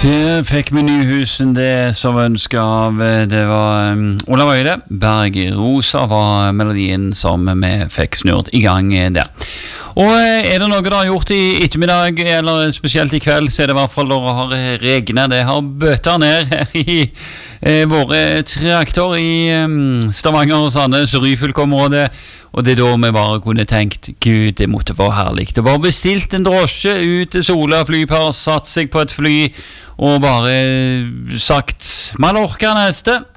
Det fikk vi Nyhusen det som ønsket av. Det var Olav Øyde. Berg Rosa var melodien som vi fikk snurt i gang der. Og det noe det har gjort i ettermiddag, eller spesielt i kveld, så det I hvert fall når det har regnet. Det har bøtet ned her i våre trakter i Stavanger og Sandnes, Ryfylke-området. Og det da vi bare kunne tenkt, Gud, det måtte være herlig. Det var bestilt en drosje ut til Sola flyplass, satt seg på et fly og bare sagt, Mallorca neste.